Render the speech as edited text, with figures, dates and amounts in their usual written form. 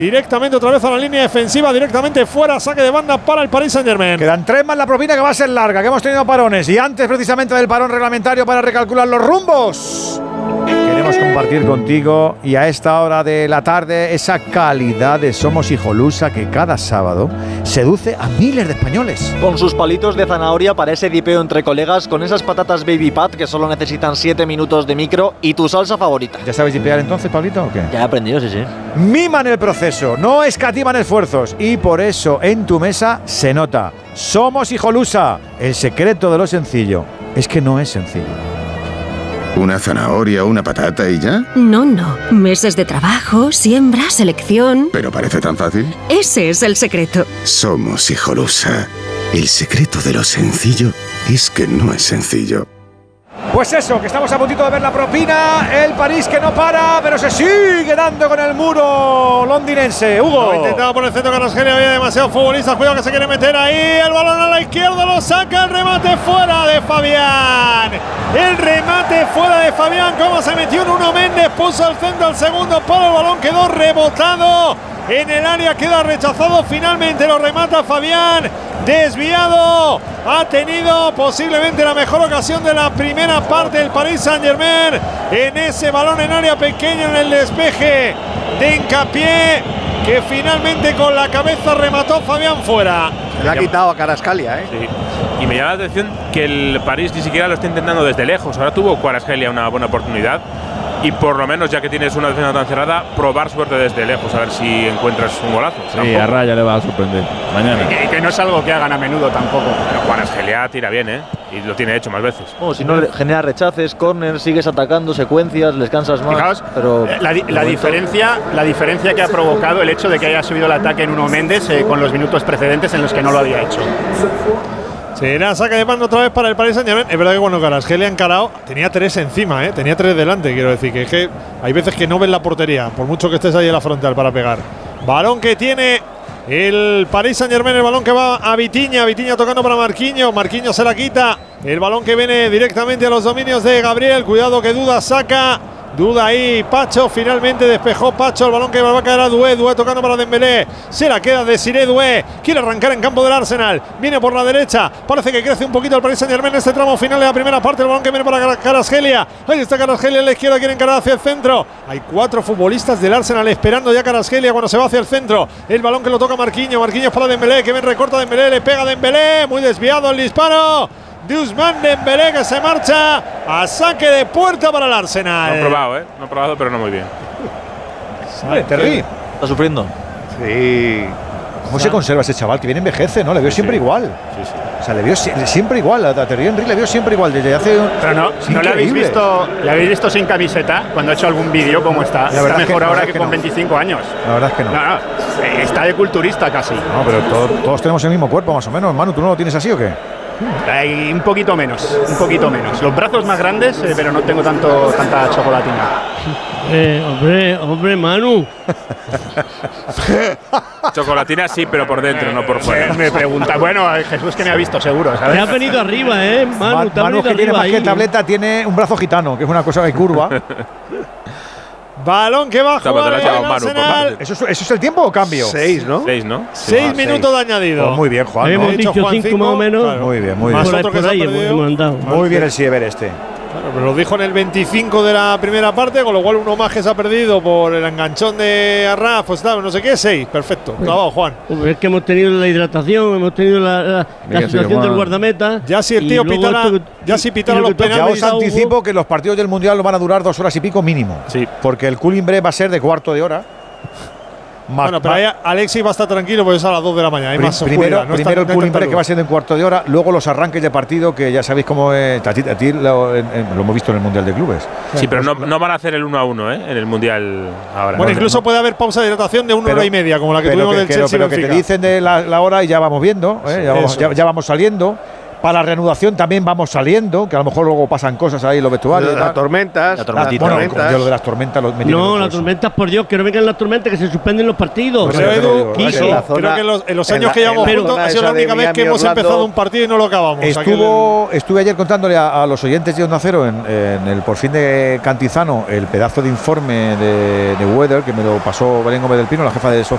Directamente otra vez a la línea defensiva, directamente fuera, saque de banda para el Paris Saint-Germain. Quedan 3 más la propina, que va a ser larga, que hemos tenido parones. Y antes precisamente del parón reglamentario para recalcular los rumbos, queremos compartir contigo y a esta hora de la tarde esa calidad de Somos Hijolusa que cada sábado seduce a miles de españoles. Con sus palitos de zanahoria para ese dipeo entre colegas, con esas patatas Baby Pat que solo necesitan 7 minutos de micro y tu salsa favorita. ¿Ya sabes dipear entonces, Pablito, o qué? Ya he aprendido, sí. Miman el proceso, no escatiman esfuerzos y por eso en tu mesa se nota. Somos Hijolusa. El secreto de lo sencillo es que no es sencillo. ¿Una zanahoria, una patata y ya? No. Meses de trabajo, siembra, selección. ¿Pero parece tan fácil? Ese es el secreto. Somos Hijolusa. El secreto de lo sencillo es que no es sencillo. Pues eso, que estamos a puntito de ver la propina. El París que no para, pero se sigue dando con el muro londinense. Hugo. Intentado por el centro Kvaratskhelia, había demasiados futbolistas. Cuidado que se quiere meter ahí. El balón a la izquierda, lo saca. El remate fuera de Fabián. El remate fuera de Fabián. Cómo se metió Nuno Méndez. Puso al centro al segundo palo. El balón quedó rebotado en el área, queda rechazado. Finalmente lo remata Fabián. Desviado. Ha tenido posiblemente la mejor ocasión de la primera parte del Paris Saint-Germain en ese balón en área pequeña, en el despeje de Hincapié, que finalmente con la cabeza remató Fabián fuera. Se le ha quitado a Kvaratskhelia, ¿eh? Sí. Y me llama la atención que el París ni siquiera lo está intentando desde lejos. Ahora tuvo Kvaratskhelia una buena oportunidad. Y por lo menos, ya que tienes una defensa tan cerrada, probar suerte desde lejos, a ver si encuentras un golazo. Sí, a Raya le va a sorprender mañana. Y que no es algo que hagan a menudo tampoco. Pero Kvaratskhelia tira bien, ¿eh? Y lo tiene hecho más veces. Oh, si no genera rechaces, corners, sigues atacando, secuencias, les cansas más. Fijaos, pero la diferencia que ha provocado el hecho de que haya subido el ataque en Nuno Méndez con los minutos precedentes en los que no lo había hecho. Será saque de mano otra vez para el Paris Saint-Germain. Es verdad que cuando Kvaratskhelia ha encarado, tenía 3 encima, tenía 3 delante, quiero decir. Que es que hay veces que no ves la portería, por mucho que estés ahí en la frontal para pegar. Balón que tiene el Paris Saint-Germain, el balón que va a Vitinha. Vitinha tocando para Marquinhos. Marquinhos se la quita. El balón que viene directamente a los dominios de Gabriel. Cuidado que Duda saca. Duda ahí, Pacho, finalmente despejó Pacho, el balón que va a caer a Doué, Doué tocando para Dembélé, se la queda Desiré Doué, quiere arrancar en campo del Arsenal, viene por la derecha, parece que crece un poquito el Paris Saint-Germain en este tramo final de la primera parte, el balón que viene para Kvaratskhelia, ahí está Kvaratskhelia a la izquierda, quiere encarar hacia el centro, hay 4 futbolistas del Arsenal esperando ya Kvaratskhelia cuando se va hacia el centro, el balón que lo toca Marquinhos para Dembélé, que bien recorta Dembélé, le pega Dembélé, muy desviado el disparo de Ousmane Dembélé, que se marcha a saque de puerta para el Arsenal. No he probado, no he probado, pero no muy bien. Terry. ¿Está sufriendo? Sí. ¿Cómo se conserva ese chaval? Que viene envejece, ¿no? Le veo siempre igual. Sí. O sea, le veo siempre igual. A Thierry Henry le veo siempre igual. Desde hace Pero no le habéis visto sin camiseta cuando ha hecho algún vídeo como está. Está mejor ahora que con 25 años. La verdad es que no. Está de culturista casi. No, pero todos tenemos el mismo cuerpo, más o menos. Manu, ¿tú no lo tienes así o qué? Hay un poquito menos. Los brazos más grandes, pero no tengo tanta chocolatina. Hombre, Manu. Chocolatina sí, pero por dentro, no por fuera. Me pregunta, bueno, Jesús que me ha visto seguro, ¿sabes? Te has venido arriba, Manu. Manu, que tiene más que tableta, tiene un brazo gitano, que es una cosa de curva. Balón que va a jugar el Arsenal. ¿Eso es el tiempo o cambio? 6, ¿no? 6, ¿no? 6 minutos de añadido. Pues muy bien, Juan. Hemos dicho 5 más o menos. Claro. Muy bien. Más otro que se ha perdido. Muy bien el Siever este. Claro, pero lo dijo en el 25 de la primera parte, con lo cual uno más que se ha perdido por el enganchón de Arraf, pues no sé qué, 6. Perfecto. Clavado, Juan. Es que hemos tenido la hidratación, hemos tenido la situación del guardameta. Ya si el tío pitara los penales. Ya os anticipo que los partidos del Mundial van a durar 2 horas y pico mínimo. Sí. Porque el cooling break va a ser de cuarto de hora. Bueno, pero ahí Alexis va a estar tranquilo porque es a las 2 de la mañana. Hay más primero el cooling break que va a ser de un cuarto de hora, luego los arranques de partido, que ya sabéis cómo es. A ti lo hemos visto en el Mundial de Clubes. Sí, pero no van a hacer el 1-1 en el Mundial ahora. Bueno, incluso puede haber pausa de hidratación de 1 hora y media, como la que tuvimos del Chelsea. Pero que te dicen de la hora y ya vamos viendo, ya vamos saliendo. Para la reanudación también vamos saliendo, que a lo mejor luego pasan cosas ahí en los vestuarios. Las tormentas. Yo lo de las tormentas No, las tormentas, por Dios, que no vengan las tormentas, que se suspenden los partidos. Pero Edu, creo que en los años que llevamos juntos ha sido la única vez que hemos empezado un partido y no lo acabamos. Estuve ayer contándole a los oyentes de Onda Cero en el por fin de Cantizano el pedazo de informe de Weather que me lo pasó Belén Gómez del Pino, la jefa de